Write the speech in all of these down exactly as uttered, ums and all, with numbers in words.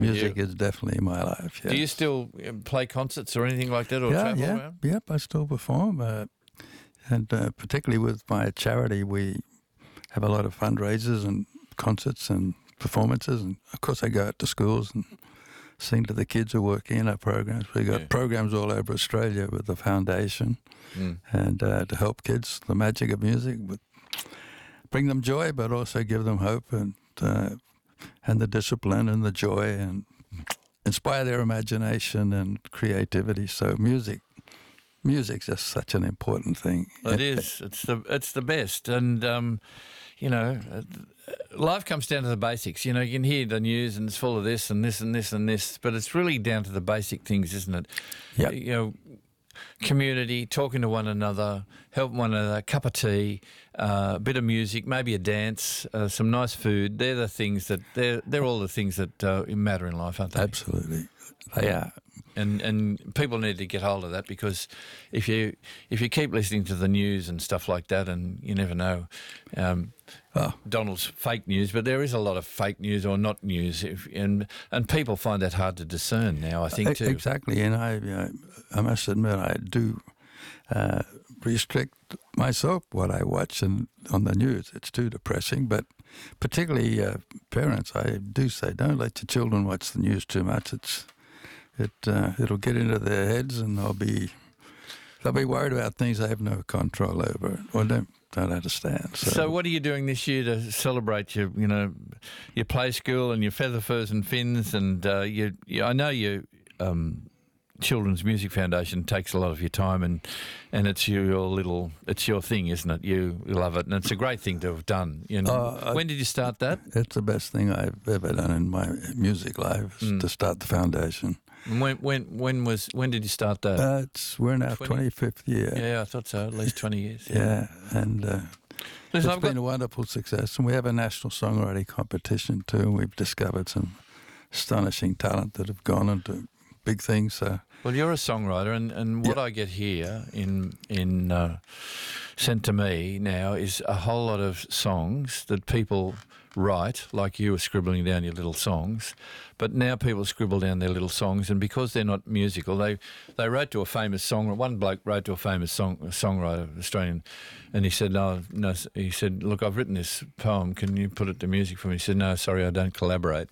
Music is definitely my life. Yes. Do you still um, play concerts or anything like that, or yeah, travel yeah, around? Yep, I still perform. Uh, and uh, particularly with my charity, we have a lot of fundraisers and concerts and performances. And, of course, I go out to schools and sing to the kids who work in our programs. We got Yeah. programs all over Australia with the foundation Mm. and uh, to help kids, the magic of music, with, bring them joy, but also give them hope and uh, and the discipline and the joy and inspire their imagination and creativity. So music, music's just such an important thing. It is. It's the it's the best, and um, you know, uh, life comes down to the basics. You know, you can hear the news and it's full of this and this and this and this, but it's really down to the basic things, isn't it? Yep. You know, community, talking to one another, helping one another, a cup of tea, uh, a bit of music, maybe a dance, uh, some nice food. They're the things that they're they're all the things that uh, matter in life, aren't they? Absolutely, they are. And and people need to get hold of that, because if you if you keep listening to the news and stuff like that, and you never know, um, Oh. Donald's fake news, but there is a lot of fake news or not news, if, and and people find that hard to discern now, I think, too. Exactly, and I, you know, I must admit I do uh, restrict myself what I watch and on the news. It's too depressing, but particularly uh, parents, I do say, don't let your children watch the news too much. It's it uh, it'll get into their heads, and they'll be they'll be worried about things they have no control over or don't don't understand. So, So what are you doing this year to celebrate your, you know, your play school and your feather furs and fins, and uh, you, you? I know you. Um, Children's Music Foundation takes a lot of your time, and and it's your little, it's your thing, isn't it? You love it, and it's a great thing to have done. You know, Uh, when did you start that? it's the best thing I've ever done in my music life is to start the foundation. And when when when was when did you start that? Uh, it's we're in our twenty twenty-fifth year. yeah, I thought so. At least twenty years. Yeah, and uh, Listen, it's I've been got, a wonderful success. And we have a national songwriting competition too. And we've discovered some astonishing talent that have gone into big things. So well, you're a songwriter, and, and what Yeah. I get here in in uh, sent to me now is a whole lot of songs that people write, like you were scribbling down your little songs, but now people scribble down their little songs, and because they're not musical, they they wrote to a famous song. One bloke wrote to a famous song songwriter, Australian, and he said, "No, no." He said, "Look, I've written this poem. Can you put it to music for me?" He said, "No, sorry, I don't collaborate."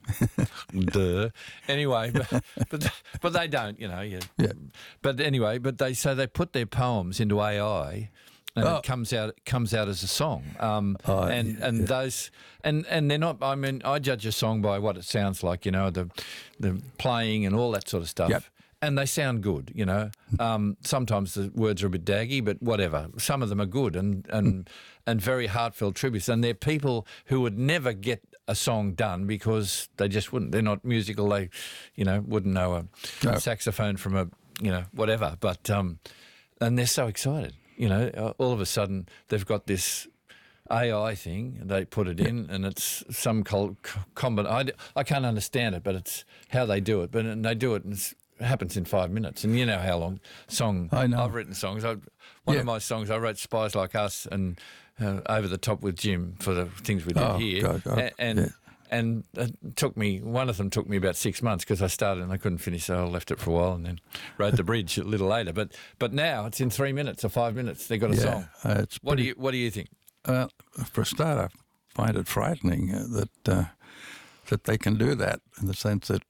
Duh. Anyway, but, but but they don't, you know. Yeah. Yeah. But anyway, but they so they put their poems into A I, and Oh. it comes out it comes out as a song. Um, Oh, and yeah, and yeah. those and and they're not. I mean, I judge a song by what it sounds like, you know, the the playing and all that sort of stuff. Yep. And they sound good, you know. Um, sometimes the words are a bit daggy, but whatever. Some of them are good and and and very heartfelt tributes. And they're people who would never get a song done because they just wouldn't. They're not musical. They, you know, wouldn't know a No. saxophone from a, you know, whatever. But um, and they're so excited, you know. All of a sudden they've got this A I thing. They put it in, and it's some col- combin. I, d- I can't understand it, but it's how they do it. But and they do it, and it's, it happens in five minutes. And you know how long song I know. I've written songs. I, one Yeah. of my songs I wrote, "Spies Like Us," and uh, "Over the Top with Jim" for the things we did Oh, here. God, God, A- and yeah. and it took me. One of them took me about six months because I started and I couldn't finish, so I left it for a while and then wrote the bridge a little later. But but now it's in three minutes or five minutes. They got a yeah, song. uh, it's What do pretty- you What do you think? Well, for a start, I find it frightening uh, that uh, that they can do that in the sense that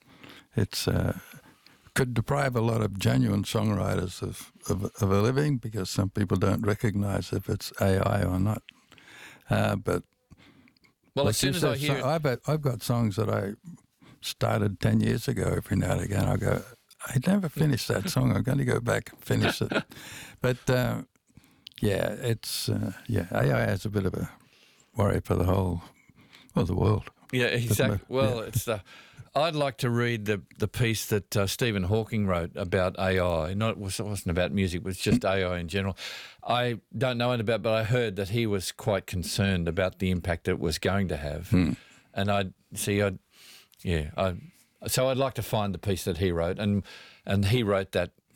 it's uh, could deprive a lot of genuine songwriters of, of, of a living because some people don't recognize if it's A I or not. Uh, but Well, like as soon you as I said, hear, so- I've, had- I've got songs that I started ten years ago. Every now and again, I go, I never finished that song. I'm going to go back and finish it. But uh, yeah, it's uh, yeah. A I has a bit of a worry for the whole, well, the world. yeah, exactly. it? Well, it's the. I'd like to read the the piece that uh, Stephen Hawking wrote about A I. Not it wasn't about music, it was just A I in general. I don't know it about, but I heard that he was quite concerned about the impact it was going to have. And I see, I, yeah, I. So I'd like to find the piece that he wrote, and and he wrote that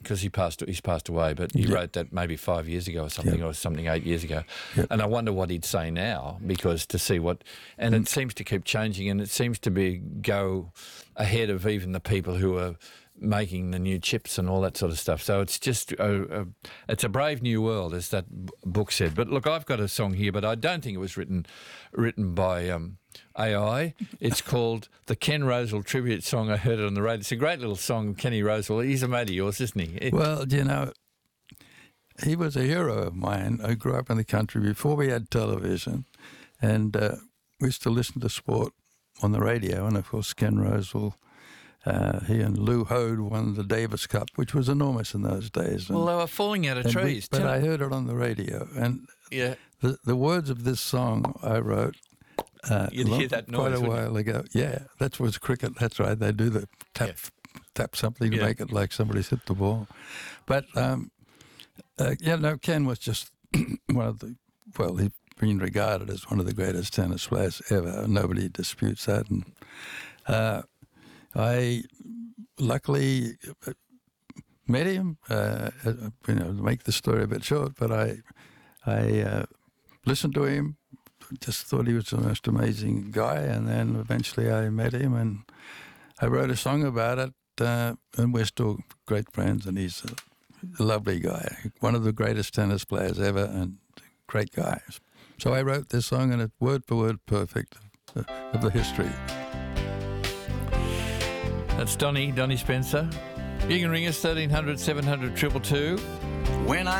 because he passed he's passed away, but he Yeah. wrote that maybe five years ago or something, Yeah. or something eight years ago. Yeah. And I wonder what he'd say now, because to see what, and it seems to keep changing, and it seems to be go ahead of even the people who are making the new chips and all that sort of stuff. So it's just a, a, it's a brave new world, as that b- book said. But look, I've got a song here, but I don't think it was written written by um, A I. It's called the Ken Rosewell tribute song. I heard it on the radio. It's a great little song, Kenny Rosewell. He's a mate of yours, isn't he? It- Well, you know, he was a hero of mine. I grew up in the country before we had television, and uh, we used to listen to sport on the radio. And of course, Ken Rosewell, uh, he and Lou Hode won the Davis Cup, which was enormous in those days. And, well, they were falling out of and we- trees. but Tell- I heard it on the radio, and yeah. the the words of this song I wrote. Uh, You'd hear long- that quite noise, a wouldn't you? while ago. Yeah, that was cricket. That's right. They do the tap tap something to Yeah. make it like somebody's hit the ball. But um, uh, yeah, no, Ken was just one of the, well, he's been regarded as one of the greatest tennis players ever. Nobody disputes that. And uh, I luckily uh, met him. Uh, uh, you know, to make the story a bit short, but I I uh, listened to him. Just thought he was the most amazing guy, and then eventually I met him, and I wrote a song about it, uh, and we're still great friends, and he's a lovely guy, one of the greatest tennis players ever, and great guy. So I wrote this song, and it's word for word perfect of, of the history. That's Donny, Donny Spencer. You can ring us thirteen hundred, seven hundred, two two two. When I